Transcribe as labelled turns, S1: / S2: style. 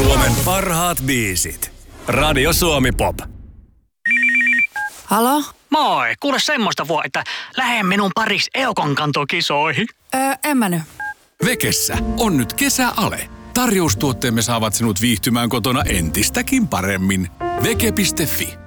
S1: Suomen parhaat biisit. Radio Suomi Pop.
S2: Halo?
S3: Moi, kuule semmoista että lähde minun pariksi Eukon-kantokisoihin.
S2: En mä nyt.
S1: Vekessä on nyt kesäale. Tarjoustuotteemme saavat sinut viihtymään kotona entistäkin paremmin. Veke.fi.